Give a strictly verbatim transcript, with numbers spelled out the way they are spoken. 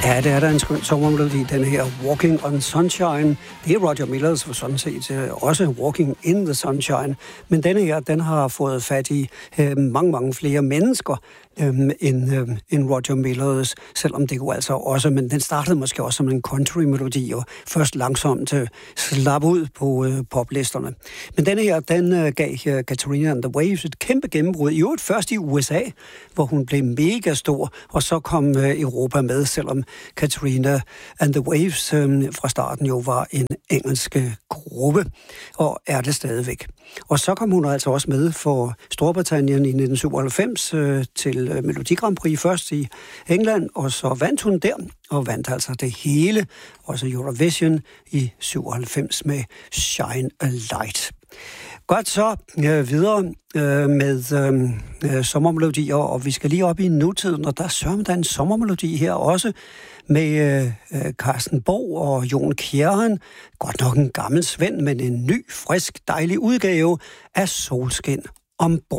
Ja, det er da en skøn sommermelodi, den her Walking on Sunshine. Det er Roger Millers for sådan set også Walking in the Sunshine. Men denne her, den har fået fat i øh, mange, mange flere mennesker øh, end, øh, end Roger Millers, selvom det jo altså også, men den startede måske også som en country-melodi, og først langsomt øh, slap ud på øh, poplisterne. Men denne her, den øh, gav øh, Katrina and the Waves et kæmpe gennembrud, i øvrigt først i U S A, hvor hun blev mega stor, og så kom øh, Europa med, selvom Katrina and the Waves øh, fra starten jo var en engelsk gruppe, og er det stadigvæk. Og så kom hun altså også med for Storbritannien i nitten syvoghalvfems øh, til øh, Melodi Grand Prix først i England, og så vandt hun der, og vandt altså det hele, også Eurovision i syvoghalvfems med Shine a Light. Godt, så øh, videre øh, med øh, sommermelodier, og vi skal lige op i nutiden, og der sørger der en sommermelodi her også med øh, Carsten Borg og Jon Kjærren. Godt nok en gammel svend, men en ny, frisk, dejlig udgave af Solskin ombord.